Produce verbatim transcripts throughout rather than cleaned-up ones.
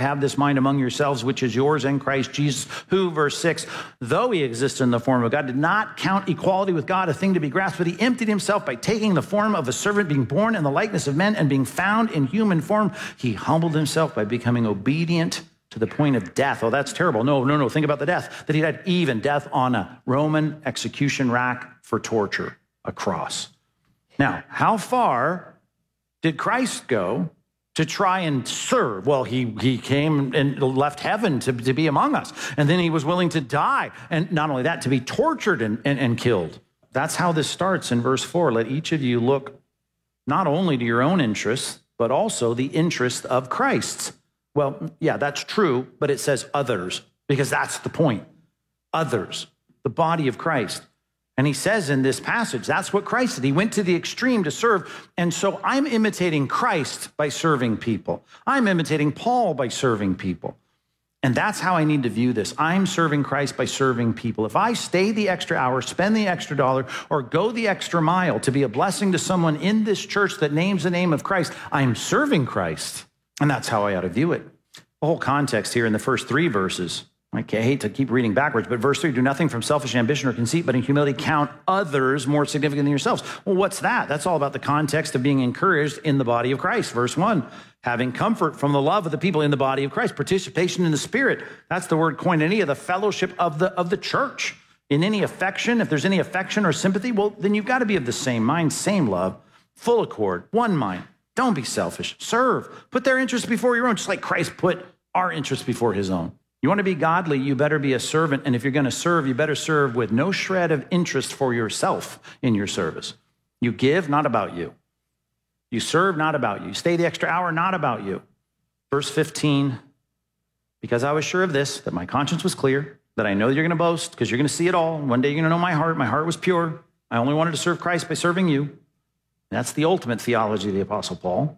have this mind among yourselves, which is yours in Christ Jesus, who, verse six, though he existed in the form of God, did not count equality with God a thing to be grasped, but he emptied himself by taking the form of a servant, being born in the likeness of men, and being found in human form. He humbled himself by becoming obedient to the point of death. Oh, that's terrible. No, no, no. Think about the death, that he died, even death on a Roman execution rack for torture, a cross. Now, how far did Christ go to try and serve? Well, he, he came and left heaven to, to be among us. And then he was willing to die. And not only that, to be tortured and, and, and killed. That's how this starts in verse four. Let each of you look not only to your own interests, but also the interest of Christ's. Well, yeah, that's true, but it says others, because that's the point. Others, the body of Christ. And he says in this passage, that's what Christ did. He went to the extreme to serve. And so I'm imitating Christ by serving people. I'm imitating Paul by serving people. And that's how I need to view this. I'm serving Christ by serving people. If I stay the extra hour, spend the extra dollar, or go the extra mile to be a blessing to someone in this church that names the name of Christ, I'm serving Christ. And that's how I ought to view it. The whole context here in the first three verses, okay, I hate to keep reading backwards, but verse three, do nothing from selfish ambition or conceit, but in humility count others more significant than yourselves. Well, what's that? That's all about the context of being encouraged in the body of Christ. Verse one, having comfort from the love of the people in the body of Christ, participation in the Spirit. That's the word koinonia, the fellowship of the, of the church. In any affection, if there's any affection or sympathy, well, then you've got to be of the same mind, same love, full accord, one mind. Don't be selfish. Serve. Put their interests before your own, just like Christ put our interests before his own. You want to be godly, you better be a servant. And if you're going to serve, you better serve with no shred of interest for yourself in your service. You give, not about you. You serve, not about you. You stay the extra hour, not about you. Verse fifteen, because I was sure of this, that my conscience was clear, that I know that you're going to boast because you're going to see it all. One day you're going to know my heart. My heart was pure. I only wanted to serve Christ by serving you. That's the ultimate theology of the Apostle Paul.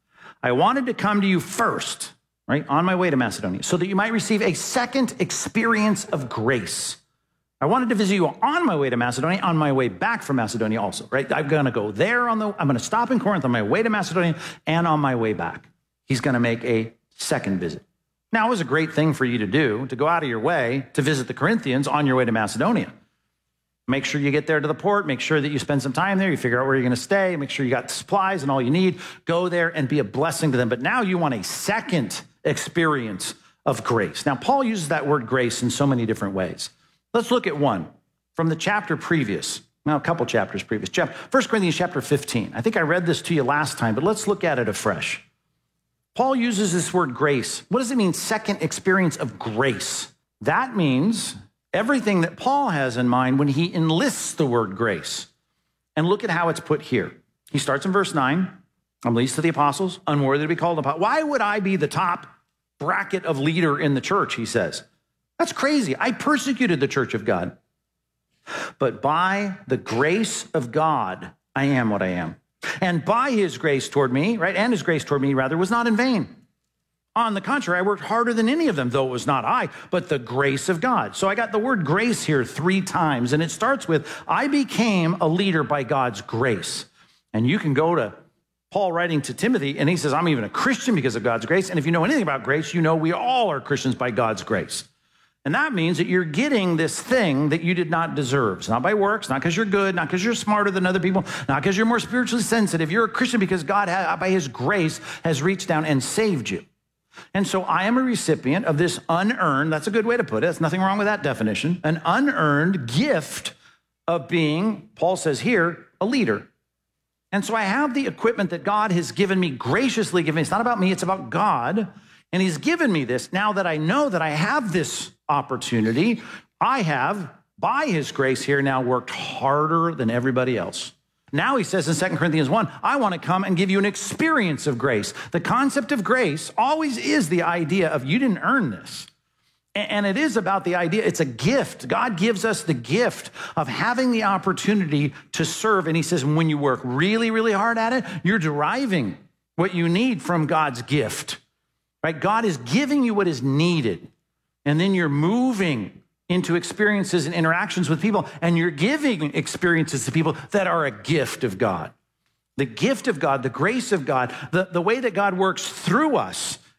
I wanted to come to you first, right, on my way to Macedonia, so that you might receive a second experience of grace. I wanted to visit you on my way to Macedonia, on my way back from Macedonia also, right? I'm going to go there on the, I'm going to stop in Corinth on my way to Macedonia and on my way back. He's going to make a second visit. Now, it was a great thing for you to do, to go out of your way to visit the Corinthians on your way to Macedonia. Make sure you get there to the port. Make sure that you spend some time there. You figure out where you're going to stay. Make sure you got supplies and all you need. Go there and be a blessing to them. But now you want a second experience of grace. Now, Paul uses that word grace in so many different ways. Let's look at one from the chapter previous. Now, a couple chapters previous. First Corinthians chapter fifteen. I think I read this to you last time, but let's look at it afresh. Paul uses this word grace. What does it mean, second experience of grace? That means everything that Paul has in mind when he enlists the word grace. And look at how it's put here. He starts in verse nine. I'm least to the apostles, unworthy to be called upon. Why would I be the top bracket of leader in the church, he says. That's crazy. I persecuted the church of God. But by the grace of God, I am what I am. And by his grace toward me, right, and his grace toward me, rather, was not in vain. On the contrary, I worked harder than any of them, though it was not I, but the grace of God. So I got the word grace here three times, and it starts with, I became a leader by God's grace. And you can go to Paul writing to Timothy, and he says, I'm even a Christian because of God's grace. And if you know anything about grace, you know we all are Christians by God's grace. And that means that you're getting this thing that you did not deserve. It's not by works, not because you're good, not because you're smarter than other people, not because you're more spiritually sensitive. You're a Christian because God, by his grace, has reached down and saved you. And so I am a recipient of this unearned, that's a good way to put it, there's nothing wrong with that definition, an unearned gift of being, Paul says here, a leader. And so I have the equipment that God has given me, graciously given me. It's not about me, it's about God. And he's given me this. Now that I know that I have this opportunity, I have, by his grace here, now worked harder than everybody else. Now he says in Second Corinthians one, I want to come and give you an experience of grace. The concept of grace always is the idea of you didn't earn this. And it is about the idea, it's a gift. God gives us the gift of having the opportunity to serve. And he says, when you work really, really hard at it, you're deriving what you need from God's gift, right? God is giving you what is needed. And then you're moving into experiences and interactions with people, and you're giving experiences to people that are a gift of God. The gift of God, the grace of God, the, the way that God works through us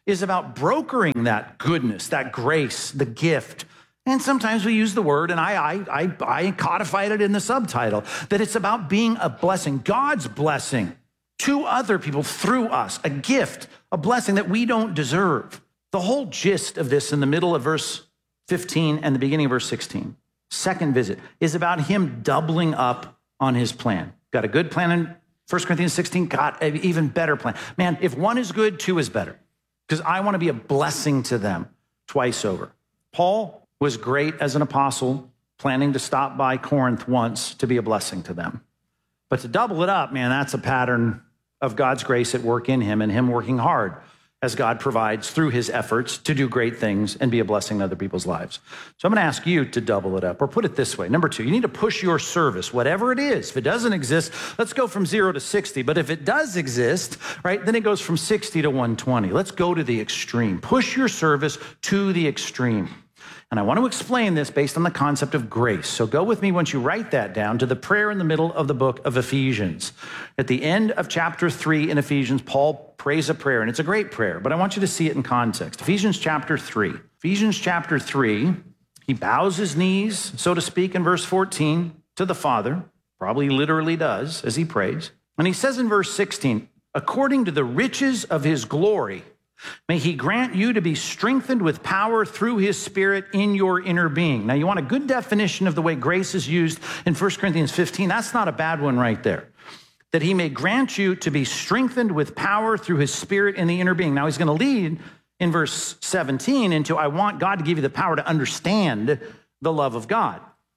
is about brokering that goodness, that grace, the gift. And sometimes we use the word, and I, I, I, I codified it in the subtitle, that it's about being a blessing, God's blessing to other people through us, a gift, a blessing that we don't deserve. The whole gist of this in the middle of verse fifteen and the beginning of verse sixteen, second visit, is about him doubling up on his plan. Got a good plan in First Corinthians sixteen, got an even better plan. Man, if one is good, two is better, because I want to be a blessing to them twice over. Paul was great as an apostle, planning to stop by Corinth once to be a blessing to them. But to double it up, man, that's a pattern of God's grace at work in him and him working hard as God provides through his efforts to do great things and be a blessing to other people's lives. So I'm going to ask you to double it up, or put it this way. Number two, you need to push your service, whatever it is. If it doesn't exist, let's go from zero to sixty. But if it does exist, right, then it goes from sixty to one twenty. Let's go to the extreme. Push your service to the extreme. And I want to explain this based on the concept of grace. So go with me, once you write that down, to the prayer in the middle of the book of Ephesians. At the end of chapter three in Ephesians, Paul prays a prayer, and it's a great prayer, but I want you to see it in context. Ephesians chapter three. Ephesians chapter three, he bows his knees, so to speak, in verse fourteen to the Father, probably literally does as he prays. And he says in verse sixteen, according to the riches of his glory, may he grant you to be strengthened with power through his Spirit in your inner being. Now, you want a good definition of the way grace is used in First Corinthians fifteen. That's not a bad one right there. That he may grant you to be strengthened with power through his Spirit in the inner being. Now, he's going to lead in verse seventeen into, I want God to give you the power to understand the love of God.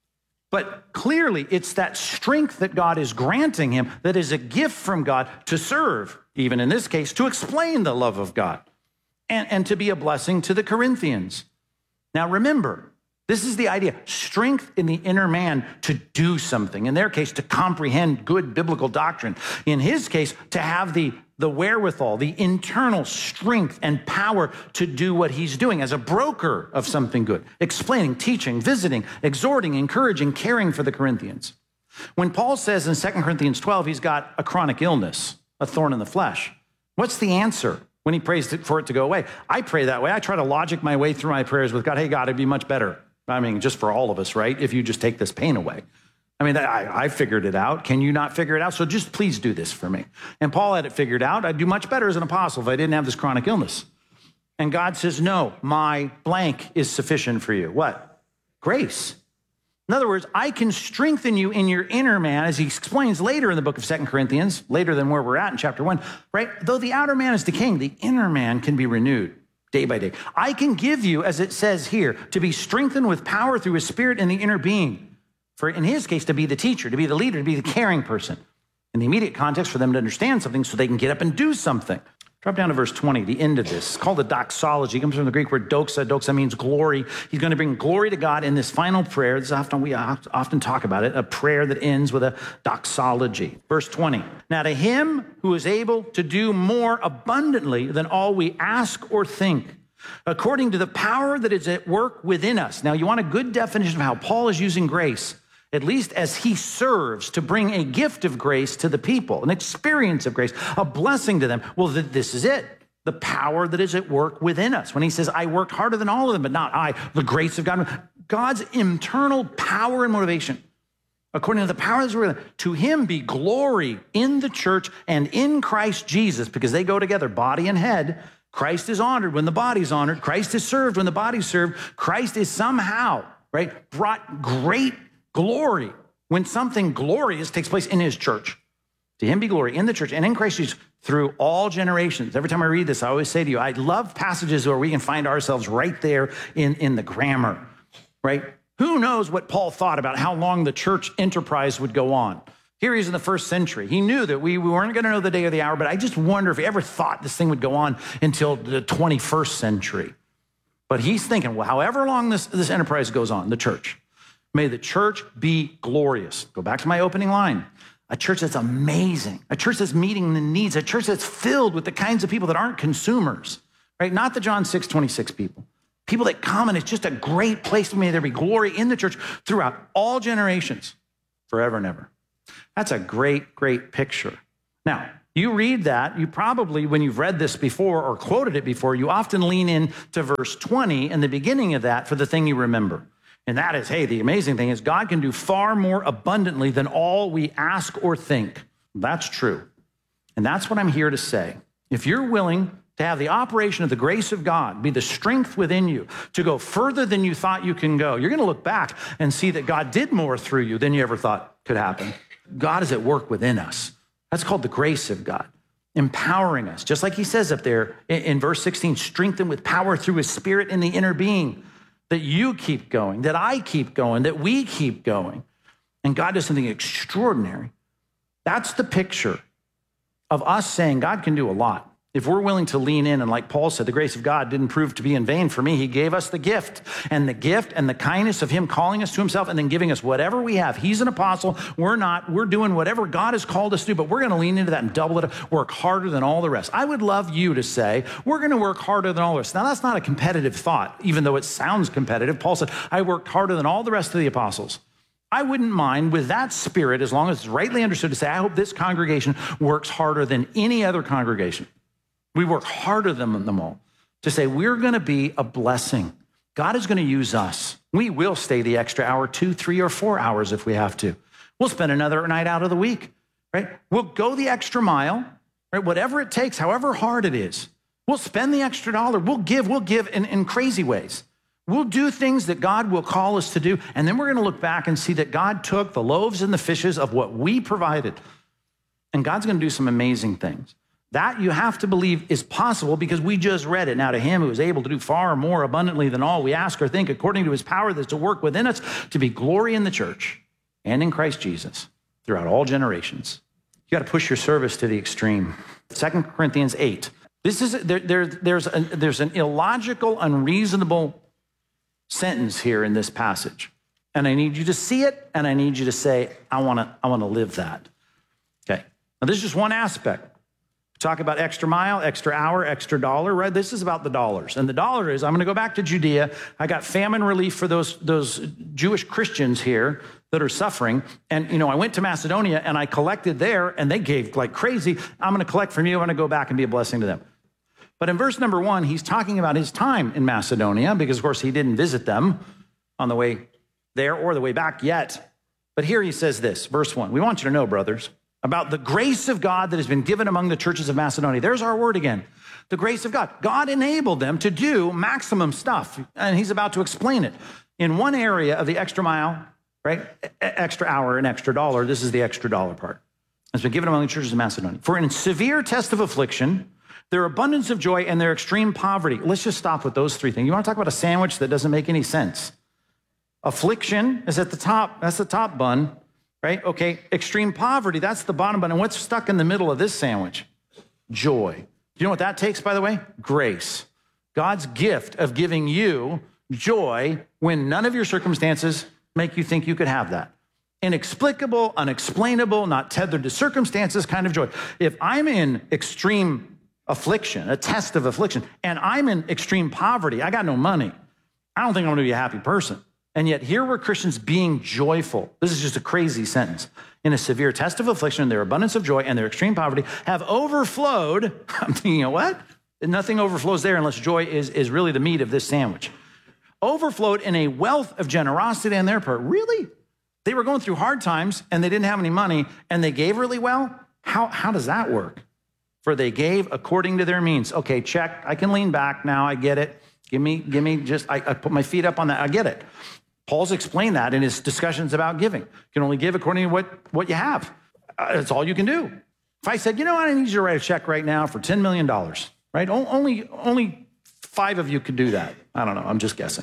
But clearly, it's that strength that God is granting him that is a gift from God to serve, even in this case, to explain the love of God. And, and to be a blessing to the Corinthians. Now remember, this is the idea, strength in the inner man to do something. In their case, to comprehend good biblical doctrine. In his case, to have the, the wherewithal, the internal strength and power to do what he's doing as a broker of something good. Explaining, teaching, visiting, exhorting, encouraging, caring for the Corinthians. When Paul says in Second Corinthians twelve, he's got a chronic illness, a thorn in the flesh, what's the answer? When he prays for it to go away. I pray that way. I try to logic my way through my prayers with God. Hey, God, it'd be much better. I mean, just for all of us, right? If you just take this pain away. I mean, I, I figured it out. Can you not figure it out? So just please do this for me. And Paul had it figured out. I'd do much better as an apostle if I didn't have this chronic illness. And God says, no, my blank is sufficient for you. What? Grace. In other words, I can strengthen you in your inner man, as he explains later in the book of Second Corinthians, later than where we're at in chapter one, right? Though the outer man is decaying, the inner man can be renewed day by day. I can give you, as it says here, to be strengthened with power through his Spirit in the inner being. For in his case, to be the teacher, to be the leader, to be the caring person. In the immediate context, for them to understand something so they can get up and do something. Drop down to verse twenty, the end of this. It's called a doxology. It comes from the Greek word doxa. Doxa means glory. He's going to bring glory to God in this final prayer. This is often, we often talk about it, a prayer that ends with a doxology. Verse twenty. Now to him who is able to do more abundantly than all we ask or think, according to the power that is at work within us. Now you want a good definition of how Paul is using grace, at least as he serves to bring a gift of grace to the people, an experience of grace, a blessing to them. Well, th- this is it. The power that is at work within us. When he says, I worked harder than all of them, but not I, the grace of God. God's internal power and motivation. According to the power that's within, to him be glory in the church and in Christ Jesus, because they go together, body and head. Christ is honored when the body's honored. Christ is served when the body's served. Christ is somehow, right, brought great glory when something glorious takes place in his church. To him be glory in the church and in Christ Jesus through all generations. Every time I read this, I always say to you, I love passages where we can find ourselves right there in, in the grammar, right? Who knows what Paul thought about how long the church enterprise would go on? Here he is in the first century. He knew that we, we weren't going to know the day or the hour, but I just wonder if he ever thought this thing would go on until the twenty-first century. But he's thinking, well, however long this, this enterprise goes on, the church, may the church be glorious. Go back to my opening line. A church that's amazing. A church that's meeting the needs. A church that's filled with the kinds of people that aren't consumers, right? Not the John six twenty-six people. People that come and it's just a great place. May there be glory in the church throughout all generations, forever and ever. That's a great, great picture. Now, You read that, you probably, when you've read this before or quoted it before, you often lean in to verse twenty in the beginning of that for the thing you remember. And that is, hey, the amazing thing is God can do far more abundantly than all we ask or think. That's true. And that's what I'm here to say. If you're willing to have the operation of the grace of God be the strength within you to go further than you thought you can go, you're going to look back and see that God did more through you than you ever thought could happen. God is at work within us. That's called the grace of God, empowering us. Just like he says up there in, in verse sixteen, strengthened with power through his spirit in the inner being, that you keep going, that I keep going, that we keep going. And God does something extraordinary. That's the picture of us saying God can do a lot. If we're willing to lean in, and like Paul said, the grace of God didn't prove to be in vain for me. He gave us the gift, and the gift and the kindness of him calling us to himself and then giving us whatever we have. He's an apostle. We're not. We're doing whatever God has called us to do, but we're going to lean into that and double it, work harder than all the rest. I would love you to say, we're going to work harder than all the rest. Now, that's not a competitive thought, even though it sounds competitive. Paul said, I worked harder than all the rest of the apostles. I wouldn't mind with that spirit, as long as it's rightly understood, to say, I hope this congregation works harder than any other congregation. We work harder than them all to say we're going to be a blessing. God is going to use us. We will stay the extra hour, two, three, or four hours if we have to. We'll spend another night out of the week, right? We'll go the extra mile, right? Whatever it takes, however hard it is. We'll spend the extra dollar. We'll give. We'll give in, in crazy ways. We'll do things that God will call us to do, and then we're going to look back and see that God took the loaves and the fishes of what we provided, and God's going to do some amazing things. That you have to believe is possible because we just read it. Now to him who is able to do far more abundantly than all we ask or think, according to his power that's to work within us, to be glory in the church and in Christ Jesus throughout all generations. You got to push your service to the extreme. Second Corinthians eight. This is there, there, there's, a, there's an illogical, unreasonable sentence here in this passage. And I need you to see it, and I need you to say, I want to I want to live that. Okay. Now this is just one aspect. Talk about extra mile, extra hour, extra dollar, right? This is about the dollars. And the dollar is, I'm going to go back to Judea. I got famine relief for those, those Jewish Christians here that are suffering. And, you know, I went to Macedonia and I collected there and they gave like crazy. I'm going to collect from you. I'm going to go back and be a blessing to them. But in verse number one, he's talking about his time in Macedonia because, of course, he didn't visit them on the way there or the way back yet. But here he says this, verse one, we want you to know, brothers, about the grace of God that has been given among the churches of Macedonia. There's our word again. The grace of God. God enabled them to do maximum stuff. And he's about to explain it. In one area of the extra mile, right? E- extra hour and extra dollar. This is the extra dollar part. It's been given among the churches of Macedonia. For in severe test of affliction, their abundance of joy and their extreme poverty. Let's just stop with those three things. You want to talk about a sandwich that doesn't make any sense? Affliction is at the top. That's the top bun. Right? Okay, extreme poverty, that's the bottom bun. And what's stuck in the middle of this sandwich? Joy. Do you know what that takes, by the way? Grace. God's gift of giving you joy when none of your circumstances make you think you could have that. Inexplicable, unexplainable, not tethered to circumstances kind of joy. If I'm in extreme affliction, a test of affliction, and I'm in extreme poverty, I got no money, I don't think I'm going to be a happy person. And yet here were Christians being joyful. This is just a crazy sentence. In a severe test of affliction, their abundance of joy and their extreme poverty have overflowed. I'm thinking, what? Nothing overflows there unless joy is, is really the meat of this sandwich. Overflowed in a wealth of generosity on their part. Really? They were going through hard times and they didn't have any money and they gave really well? How, how does that work? For they gave according to their means. Okay, check. I can lean back now. I get it. Give me, give me just, I, I put my feet up on that. I get it. Paul's explained that in his discussions about giving. You can only give according to what, what you have. Uh, that's all you can do. If I said, you know what, I need you to write a check right now for ten million dollars, right? O- only, only five of you could do that. I don't know, I'm just guessing.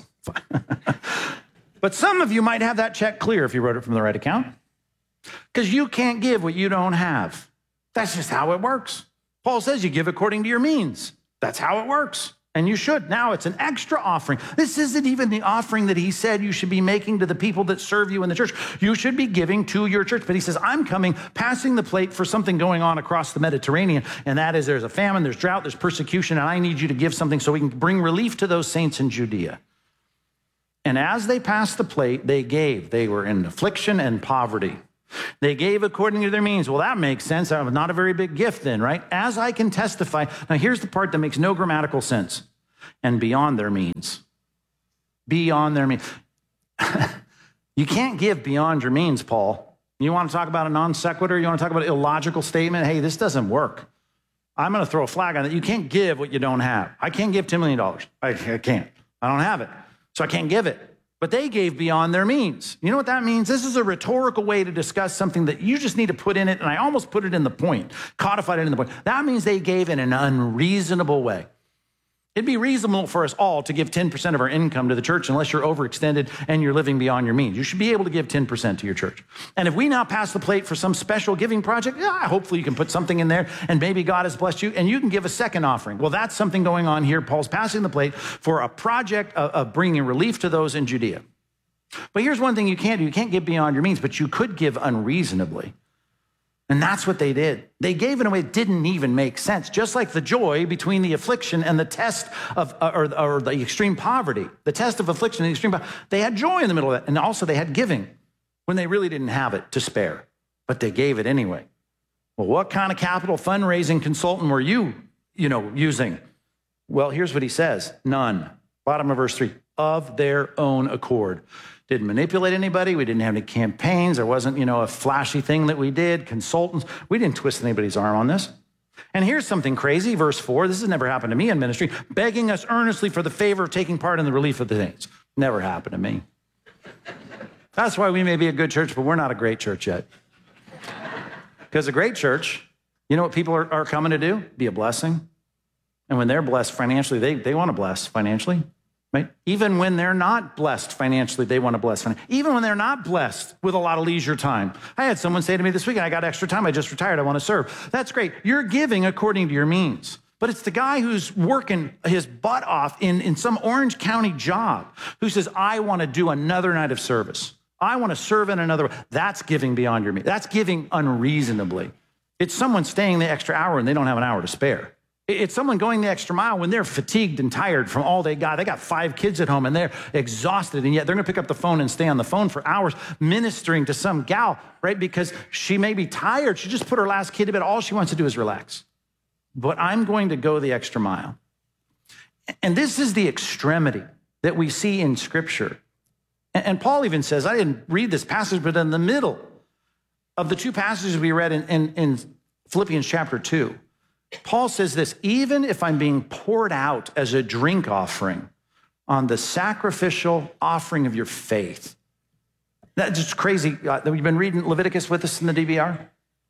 But some of you might have that check clear if you wrote it from the right account because you can't give what you don't have. That's just how it works. Paul says you give according to your means. That's how it works. And you should. Now it's an extra offering. This isn't even the offering that he said you should be making to the people that serve you in the church. You should be giving to your church. But he says, I'm coming, passing the plate for something going on across the Mediterranean. And that is there's a famine, there's drought, there's persecution, and I need you to give something so we can bring relief to those saints in Judea. And as they passed the plate, they gave. They were in affliction and poverty. They gave according to their means. Well, that makes sense. That was not a very big gift then, right? As I can testify. Now, here's the part that makes no grammatical sense. And beyond their means. Beyond their means. You can't give beyond your means, Paul. You want to talk about a non sequitur? You want to talk about an illogical statement? Hey, this doesn't work. I'm going to throw a flag on that. You can't give what you don't have. I can't give ten million dollars. I, I can't. I don't have it. So I can't give it. But they gave beyond their means. You know what that means? This is a rhetorical way to discuss something that you just need to put in it, and I almost put it in the point, codified it in the point. That means they gave in an unreasonable way. It'd be reasonable for us all to give ten percent of our income to the church unless you're overextended and you're living beyond your means. You should be able to give ten percent to your church. And if we now pass the plate for some special giving project, yeah, hopefully you can put something in there and maybe God has blessed you and you can give a second offering. Well, that's something going on here. Paul's passing the plate for a project of, of bringing relief to those in Judea. But here's one thing you can't do. You can't give beyond your means, but you could give unreasonably. And that's what they did. They gave in a way that didn't even make sense, just like the joy between the affliction and the test of, or, or the extreme poverty. The test of affliction and the extreme poverty. They had joy in the middle of it, and also they had giving when they really didn't have it to spare, but they gave it anyway. Well, what kind of capital fundraising consultant were you, you know, using? Well, here's what he says, none. Bottom of verse three, of their own accord. Didn't manipulate anybody. We didn't have any campaigns. There wasn't, you know, a flashy thing that we did, consultants. We didn't twist anybody's arm on this. And here's something crazy, verse four. This has never happened to me in ministry. Begging us earnestly for the favor of taking part in the relief of the saints. Never happened to me. That's why we may be a good church, but we're not a great church yet. Because a great church, you know what people are, are coming to do? Be a blessing. And when they're blessed financially, they, they want to bless financially. Right? Even when they're not blessed financially, they want to bless financially. Even when they're not blessed with a lot of leisure time. I had someone say to me this week, I got extra time. I just retired. I want to serve. That's great. You're giving according to your means. But it's the guy who's working his butt off in, in some Orange County job who says, I want to do another night of service. I want to serve in another way. That's giving beyond your means. That's giving unreasonably. It's someone staying the extra hour and they don't have an hour to spare. It's someone going the extra mile when they're fatigued and tired from all they got. They got five kids at home and they're exhausted, and yet they're going to pick up the phone and stay on the phone for hours ministering to some gal, right? Because she may be tired. She just put her last kid to bed. All she wants to do is relax. But I'm going to go the extra mile. And this is the extremity that we see in Scripture. And Paul even says, I didn't read this passage, but in the middle of the two passages we read in, in, in Philippians chapter two, Paul says this, even if I'm being poured out as a drink offering on the sacrificial offering of your faith. That's just crazy. Uh, we've been reading Leviticus with us in the D V R.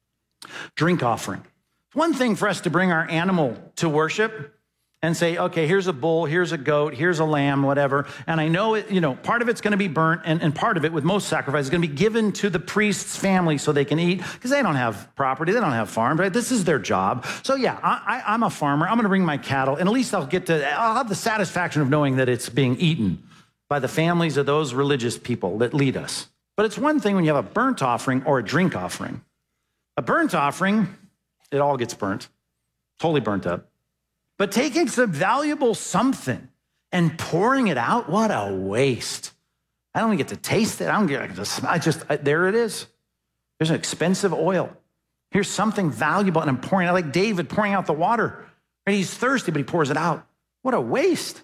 Drink offering. One thing for us to bring our animal to worship and say, okay, here's a bull, here's a goat, here's a lamb, whatever. And I know, it, you know, part of it's going to be burnt, and, and part of it, with most sacrifices, is going to be given to the priest's family so they can eat, because they don't have property, they don't have farms, right? This is their job. So yeah, I, I, I'm a farmer. I'm going to bring my cattle, and at least I'll get to, I'll have the satisfaction of knowing that it's being eaten by the families of those religious people that lead us. But it's one thing when you have a burnt offering or a drink offering. A burnt offering, it all gets burnt, totally burnt up. But taking some valuable something and pouring it out, what a waste. I don't even get to taste it. I don't get to smell. I just, I, there it is. There's an expensive oil. Here's something valuable, and I'm pouring it out, like David pouring out the water. Right? He's thirsty, but he pours it out. What a waste.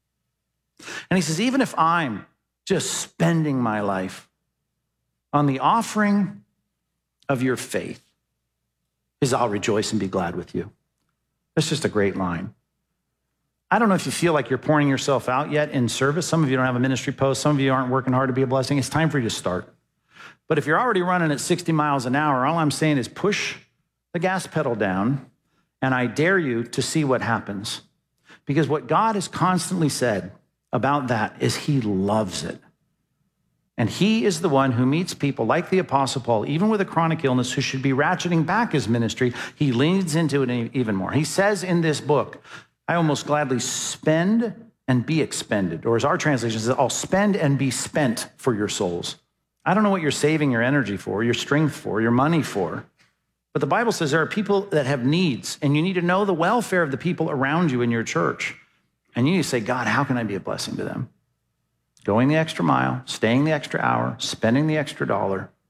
And he says, even if I'm just spending my life on the offering of your faith, is I'll rejoice and be glad with you. That's just a great line. I don't know if you feel like you're pouring yourself out yet in service. Some of you don't have a ministry post. Some of you aren't working hard to be a blessing. It's time for you to start. But if you're already running at sixty miles an hour, all I'm saying is push the gas pedal down, and I dare you to see what happens. Because what God has constantly said about that is he loves it. And he is the one who meets people like the Apostle Paul, even with a chronic illness, who should be ratcheting back his ministry. He leans into it even more. He says in this book, I almost gladly spend and be expended. Or as our translation says, I'll spend and be spent for your souls. I don't know what you're saving your energy for, your strength for, your money for. But the Bible says there are people that have needs, and you need to know the welfare of the people around you in your church. And you need to say, God, how can I be a blessing to them? Going the extra mile, staying the extra hour, spending the extra dollar.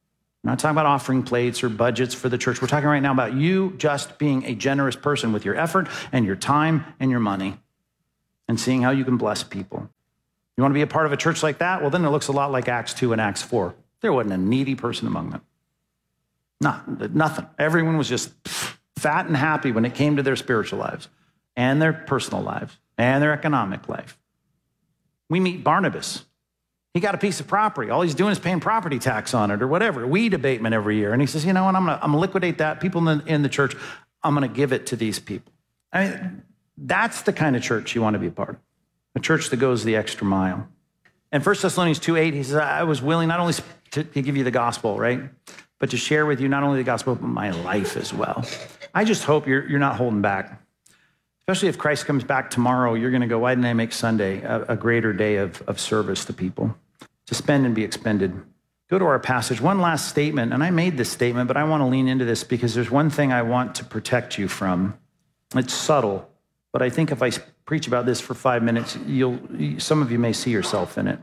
We're not talking about offering plates or budgets for the church. We're talking right now about you just being a generous person with your effort and your time and your money and seeing how you can bless people. You want to be a part of a church like that? Well, then it looks a lot like Acts two and Acts four. There wasn't a needy person among them. Not, nothing. Everyone was just fat and happy when it came to their spiritual lives and their personal lives and their economic life. We meet Barnabas. He got a piece of property. All he's doing is paying property tax on it or whatever, weed abatement every year. And he says, you know what, I'm going to I'm gonna liquidate that. People in the, in the church, I'm going to give it to these people. I mean, that's the kind of church you want to be a part of, a church that goes the extra mile. And First Thessalonians two eight, he says, I was willing not only to, to give you the gospel, right, but to share with you not only the gospel, but my life as well. I just hope you're, you're not holding back. Especially if Christ comes back tomorrow, you're going to go, why didn't I make Sunday a, a greater day of, of service to people? To spend and be expended. Go to our passage. One last statement, and I made this statement, but I want to lean into this because there's one thing I want to protect you from. It's subtle, but I think if I preach about this for five minutes, you'll, some of you may see yourself in it.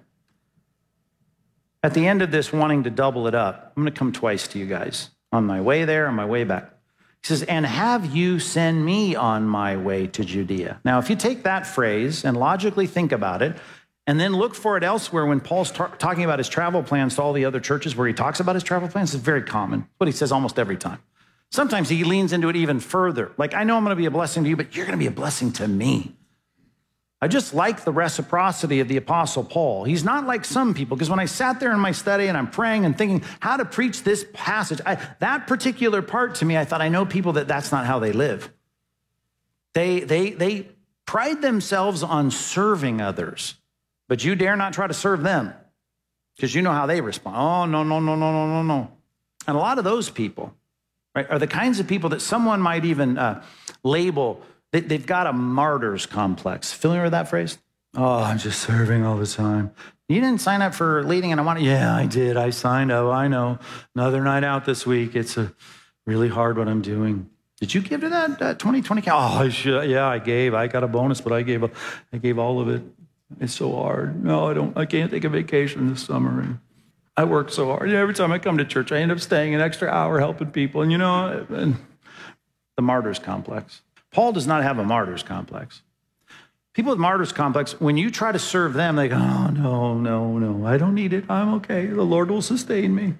At the end of this, wanting to double it up, I'm going to come twice to you guys. On my way there, on my way back. He says, and have you send me on my way to Judea? Now, if you take that phrase and logically think about it, and then look for it elsewhere when Paul's ta- talking about his travel plans to all the other churches where he talks about his travel plans, it's very common. What he says almost every time. Sometimes he leans into it even further. Like, I know I'm going to be a blessing to you, but you're going to be a blessing to me. I just like the reciprocity of the Apostle Paul. He's not like some people, because when I sat there in my study and I'm praying and thinking how to preach this passage, I, that particular part to me, I thought, I know people that that's not how they live. They, they, they pride themselves on serving others. But you dare not try to serve them because you know how they respond. Oh, no, no, no, no, no, no, no. And a lot of those people, right, are the kinds of people that someone might even uh, label, they, they've got a martyr's complex. Familiar with that phrase? Oh, I'm just serving all the time. You didn't sign up for leading and I want to, yeah, I did. I signed up. I know. Another night out this week. It's a really hard what I'm doing. Did you give to that uh, twenty twenty? Oh, I should. Yeah, I gave. I got a bonus, but I gave, a, I gave all of it. It's so hard. No, I don't. I can't take a vacation this summer. And I work so hard. Every time I come to church, I end up staying an extra hour helping people. And you know, and the martyr's complex. Paul does not have a martyr's complex. People with martyr's complex, when you try to serve them, they go, oh, no, no, no, I don't need it. I'm okay. The Lord will sustain me.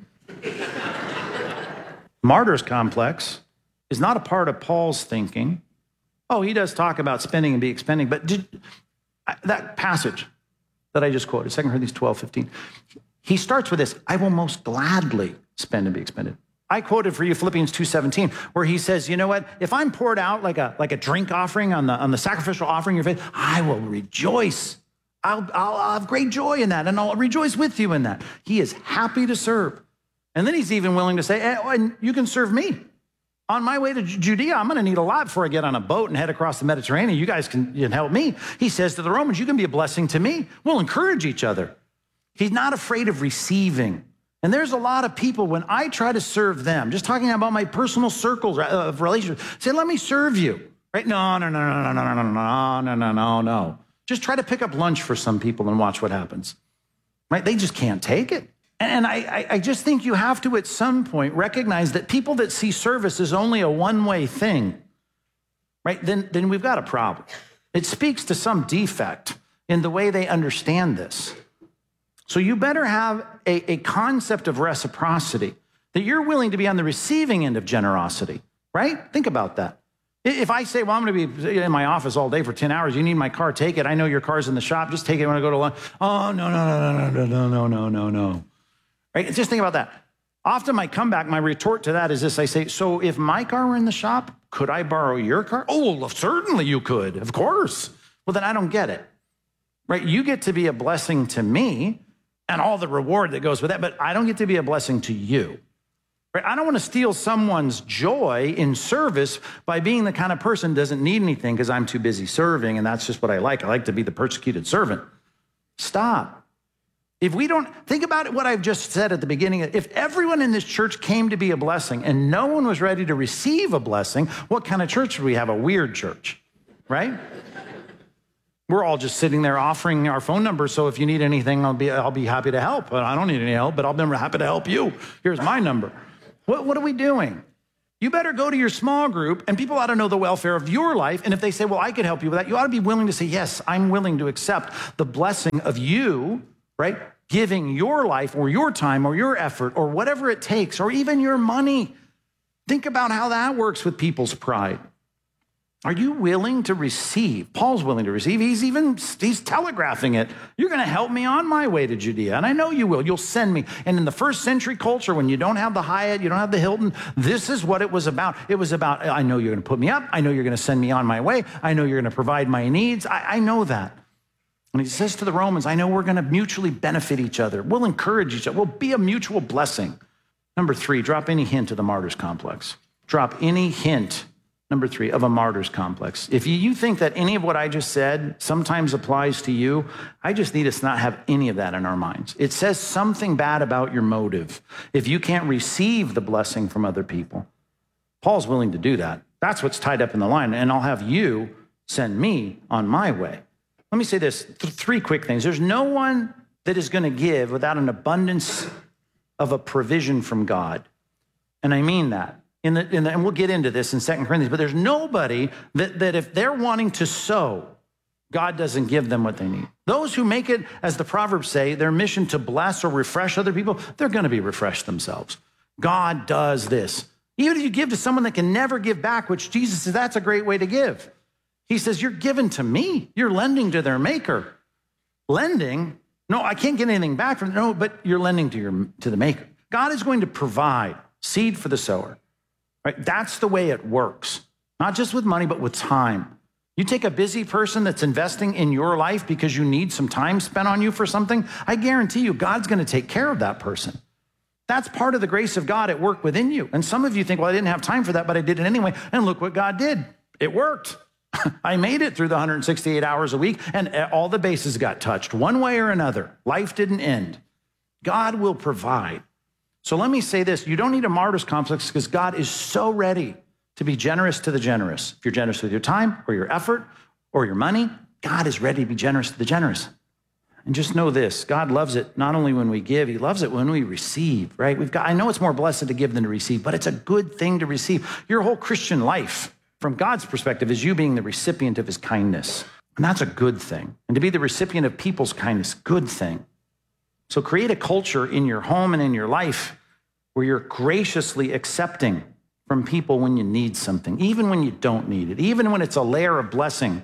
Martyr's complex is not a part of Paul's thinking. Oh, he does talk about spending and be expending, but did, that passage that I just quoted, Second Corinthians twelve fifteen, he starts with this, I will most gladly spend and be expended. I quoted for you Philippians two seventeen, where he says, you know what, if I'm poured out like a like a drink offering on the, on the sacrificial offering of your faith, I will rejoice. I'll, I'll, I'll have great joy in that, and I'll rejoice with you in that. He is happy to serve. And then he's even willing to say, hey, and you can serve me. On my way to Judea, I'm going to need a lot before I get on a boat and head across the Mediterranean. You guys can, you can help me. He says to the Romans, you can be a blessing to me. We'll encourage each other. He's not afraid of receiving. And there's a lot of people, when I try to serve them, just talking about my personal circles of relationships, say, let me serve you. Right? No, no, no, no, no, no, no, no, no, no, no, no. Just try to pick up lunch for some people and watch what happens. Right? They just can't take it. And I, I just think you have to, at some point, recognize that people that see service as only a one-way thing, right, then, then we've got a problem. It speaks to some defect in the way they understand this. So you better have a, a concept of reciprocity, that you're willing to be on the receiving end of generosity, right? Think about that. If I say, well, I'm going to be in my office all day for ten hours, you need my car, take it. I know your car's in the shop, just take it when I go to lunch. Oh, no, no, no, no, no, no, no, no, no, no. Right? Just think about that. Often my comeback, my retort to that is this. I say, so if my car were in the shop, could I borrow your car? Oh, well, certainly you could. Of course. Well, then I don't get it. Right? You get to be a blessing to me and all the reward that goes with that, but I don't get to be a blessing to you. Right? I don't want to steal someone's joy in service by being the kind of person who doesn't need anything because I'm too busy serving, and that's just what I like. I like to be the persecuted servant. Stop. If we don't, think about what I've just said at the beginning. If everyone in this church came to be a blessing and no one was ready to receive a blessing, what kind of church would we have? A weird church, right? We're all just sitting there offering our phone number. So if you need anything, I'll be, I'll be happy to help. But I don't need any help, but I'll be happy to help you. Here's my number. What, what are we doing? You better go to your small group, and people ought to know the welfare of your life. And if they say, well, I could help you with that, you ought to be willing to say, yes, I'm willing to accept the blessing of you, right? Giving your life or your time or your effort or whatever it takes, or even your money. Think about how that works with people's pride. Are you willing to receive? Paul's willing to receive. He's even, he's telegraphing it. You're going to help me on my way to Judea. And I know you will. You'll send me. And in the first century culture, when you don't have the Hyatt, you don't have the Hilton, this is what it was about. It was about, I know you're going to put me up. I know you're going to send me on my way. I know you're going to provide my needs. I, I know that. And he says to the Romans, I know we're going to mutually benefit each other. We'll encourage each other. We'll be a mutual blessing. Number three, drop any hint of the martyr's complex. Drop any hint. Number three, of a martyr's complex. If you think that any of what I just said sometimes applies to you, I just need us to not have any of that in our minds. It says something bad about your motive if you can't receive the blessing from other people. Paul's willing to do that. That's what's tied up in the line. And I'll have you send me on my way. Let me say this, th- three quick things. There's no one that is going to give without an abundance of a provision from God. And I mean that. In the, in the, and we'll get into this in Second Corinthians, but there's nobody that, that if they're wanting to sow, God doesn't give them what they need. Those who make it, as the Proverbs say, their mission to bless or refresh other people, they're going to be refreshed themselves. God does this. Even if you give to someone that can never give back, which Jesus says, that's a great way to give. He says, you're giving to me. You're lending to their maker. Lending, no, I can't get anything back from, no, but you're lending to your to the maker. God is going to provide seed for the sower. Right? That's the way it works, not just with money, but with time. You take a busy person that's investing in your life because you need some time spent on you for something, I guarantee you God's going to take care of that person. That's part of the grace of God at work within you. And some of you think, well, I didn't have time for that, but I did it anyway. And look what God did. It worked. I made it through the one hundred sixty-eight hours a week, and all the bases got touched one way or another. Life didn't end. God will provide. So let me say this, you don't need a martyr's complex because God is so ready to be generous to the generous. If you're generous with your time or your effort or your money, God is ready to be generous to the generous. And just know this, God loves it not only when we give, he loves it when we receive, right? We've got, I know it's more blessed to give than to receive, but it's a good thing to receive. Your whole Christian life, from God's perspective, is you being the recipient of his kindness. And that's a good thing. And to be the recipient of people's kindness, good thing. So create a culture in your home and in your life where you're graciously accepting from people when you need something, even when you don't need it, even when it's a layer of blessing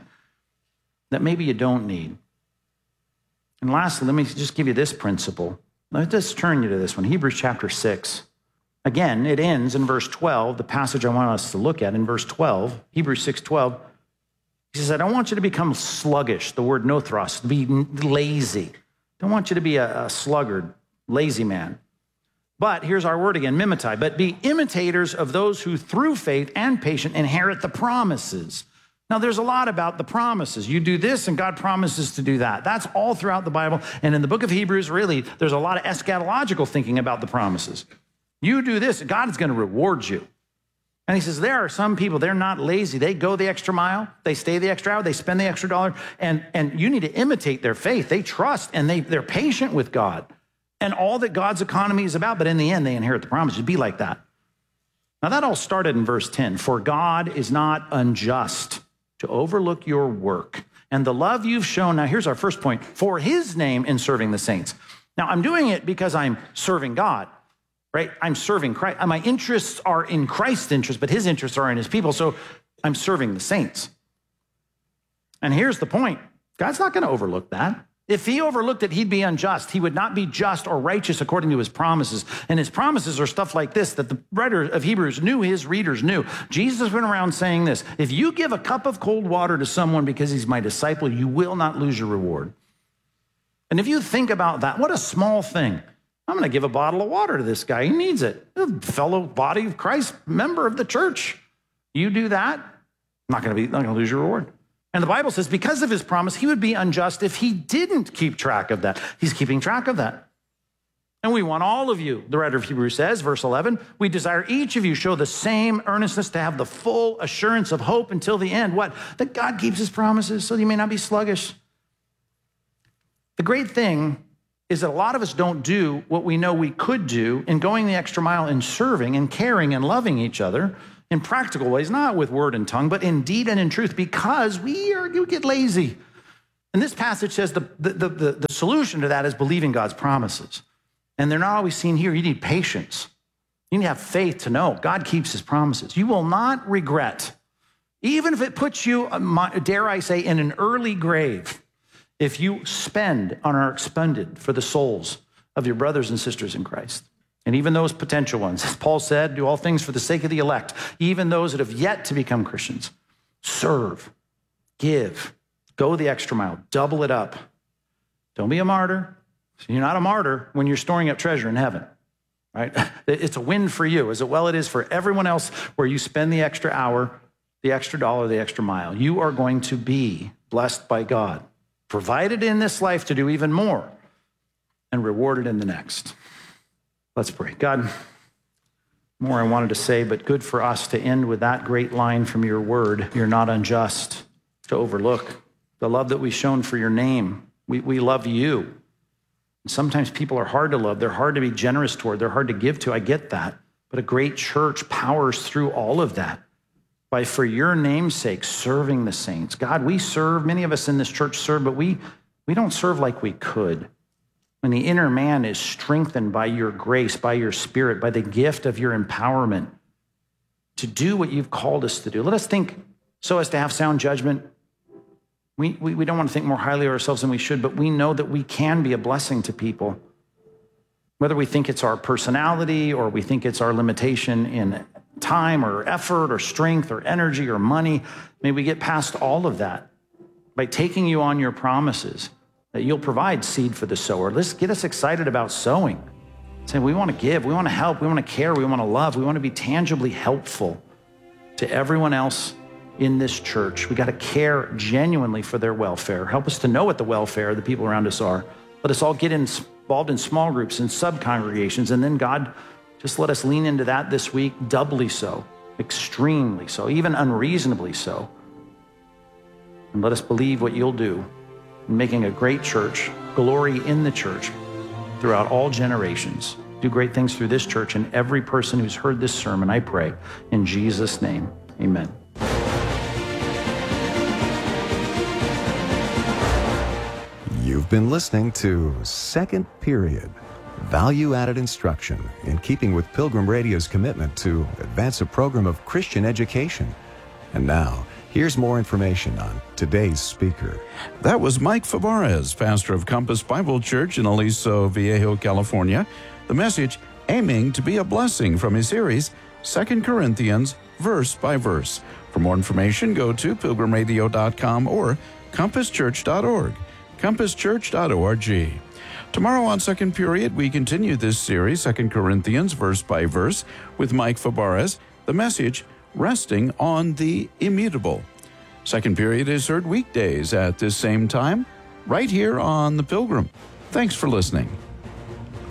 that maybe you don't need. And lastly, let me just give you this principle. Let us turn you to this one, Hebrews chapter six. Again, it ends in verse twelve, the passage I want us to look at in verse twelve, Hebrews six twelve. He says, I don't want you to become sluggish, the word nothros, to be lazy. Don't want you to be a, a sluggard, lazy man. But here's our word again, mimetai. But be imitators of those who through faith and patience inherit the promises. Now, there's a lot about the promises. You do this and God promises to do that. That's all throughout the Bible. And in the book of Hebrews, really, there's a lot of eschatological thinking about the promises. You do this, God is going to reward you. And he says, there are some people, they're not lazy. They go the extra mile. They stay the extra hour. They spend the extra dollar. And, and you need to imitate their faith. They trust and they, they're patient with God and all that God's economy is about. But in the end, they inherit the promise. Be like that. Now, that all started in verse ten. For God is not unjust to overlook your work and the love you've shown. Now, here's our first point. For his name in serving the saints. Now, I'm doing it because I'm serving God. Right? I'm serving Christ. My interests are in Christ's interests, but his interests are in his people. So I'm serving the saints. And here's the point. God's not going to overlook that. If he overlooked it, he'd be unjust. He would not be just or righteous according to his promises. And his promises are stuff like this that the writer of Hebrews knew, his readers knew. Jesus went around saying this, if you give a cup of cold water to someone because he's my disciple, you will not lose your reward. And if you think about that, what a small thing. I'm going to give a bottle of water to this guy. He needs it. A fellow body of Christ, member of the church. You do that, not going to be, not going to lose your reward. And the Bible says because of his promise, he would be unjust if he didn't keep track of that. He's keeping track of that. And we want all of you, the writer of Hebrews says, verse eleven, we desire each of you show the same earnestness to have the full assurance of hope until the end. What? That God keeps his promises so that you may not be sluggish. The great thing is that a lot of us don't do what we know we could do in going the extra mile in serving and caring and loving each other in practical ways, not with word and tongue, but in deed and in truth, because we are you get lazy. And this passage says the, the, the, the, the solution to that is believing God's promises. And they're not always seen here. You need patience. You need to have faith to know God keeps his promises. You will not regret, even if it puts you, dare I say, in an early grave, if you spend and are expended for the souls of your brothers and sisters in Christ. And even those potential ones, as Paul said, do all things for the sake of the elect, even those that have yet to become Christians. Serve, give, go the extra mile, double it up. Don't be a martyr. You're not a martyr when you're storing up treasure in heaven, right? It's a win for you, as well it is for everyone else where you spend the extra hour, the extra dollar, the extra mile. You are going to be blessed by God, provided in this life to do even more, and rewarded in the next. Let's pray. God, more I wanted to say, but good for us to end with that great line from your word. You're not unjust to overlook the love that we've shown for your name. We, we love you. Sometimes people are hard to love. They're hard to be generous toward. They're hard to give to. I get that. But a great church powers through all of that by, for your name's sake, serving the saints. God, we serve. Many of us in this church serve, but we, we don't serve like we could. When the inner man is strengthened by your grace, by your spirit, by the gift of your empowerment to do what you've called us to do. Let us think so as to have sound judgment. We, we, we don't want to think more highly of ourselves than we should, but we know that we can be a blessing to people. Whether we think it's our personality or we think it's our limitation in time or effort or strength or energy or money, may we get past all of that by taking you on your promises that you'll provide seed for the sower. Let's get us excited about sowing. Saying we want to give, we want to help, we want to care, we want to love, we want to be tangibly helpful to everyone else in this church. We got to care genuinely for their welfare. Help us to know what the welfare of the people around us are. Let us all get involved in small groups and sub-congregations. And then God, just let us lean into that this week, doubly so, extremely so, even unreasonably so. And let us believe what you'll do in making a great church, glory in the church throughout all generations. Do great things through this church and every person who's heard this sermon, I pray. In Jesus' name, amen. You've been listening to Second Period, value-added instruction in keeping with Pilgrim Radio's commitment to advance a program of Christian education. And now, here's more information on today's speaker. That was Mike Fabarez, pastor of Compass Bible Church in Aliso Viejo, California. The message aiming to be a blessing from his series, Second Corinthians, verse by verse. For more information, go to pilgrim radio dot com or compass church dot org. compass church dot org. Tomorrow on Second Period, we continue this series, Second Corinthians, verse by verse, with Mike Fabarez. The message, resting on the immutable. Second Period is heard weekdays at this same time, right here on The Pilgrim. Thanks for listening.